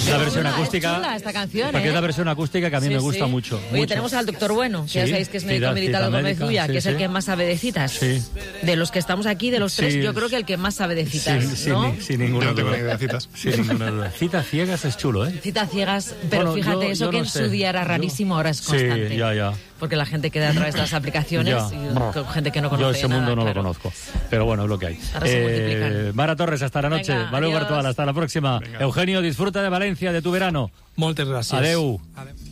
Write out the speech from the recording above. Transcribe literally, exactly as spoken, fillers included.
La versión chula, acústica. Es chula esta canción, Porque ¿eh? es la versión acústica que a mí Sí, me gusta sí. mucho. Oye, mucho. tenemos al doctor Bueno, que Sí, ya sabéis que es médico cita- militar cita de médica, Gómez Ulla, sí, que es sí. el que más sabe de citas. Sí. De los que estamos aquí, de los tres, Sí. yo creo que el que más sabe de citas, Sin, sin- ¿no? sin ninguna No tengo duda. ni idea de citas. Sin ninguna duda. Citas ciegas es chulo, ¿eh? Citas ciegas, pero Bueno, fíjate, yo- eso yo que no en sé. su día era Yo- rarísimo, ahora es constante. Sí, ya, ya. Porque la gente queda a través de las aplicaciones Ya. y con gente que no conoce Yo ese nada, mundo no claro. lo conozco. Pero bueno, es lo que hay. Ahora se multiplican. Mara Torres, hasta la noche. Venga, Valeu adiós. Virtual, hasta la próxima. Venga. Eugenio, disfruta de Valencia, de tu verano. Moltes gràcies. Adeu. Adeu.